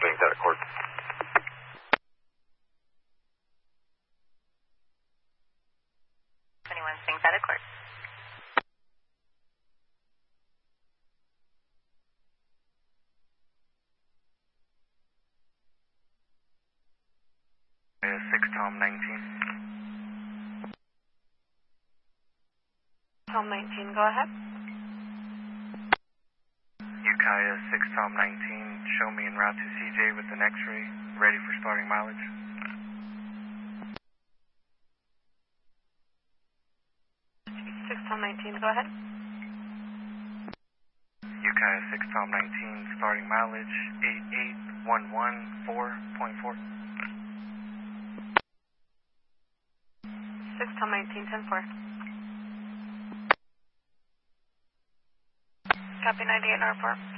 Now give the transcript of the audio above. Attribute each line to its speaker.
Speaker 1: swings out of court.
Speaker 2: Anyone swings out of court.
Speaker 3: Tom 19.
Speaker 2: Tom 19, go ahead.
Speaker 3: Ukiah 6 Tom 19, show me en route to CJ with an X-ray, ready for starting mileage.
Speaker 2: 6 Tom 19, go ahead.
Speaker 3: Ukiah 6 Tom 19, starting mileage 88114.4.
Speaker 2: 6 Tom 19, 10-4. Copy 98 Northport.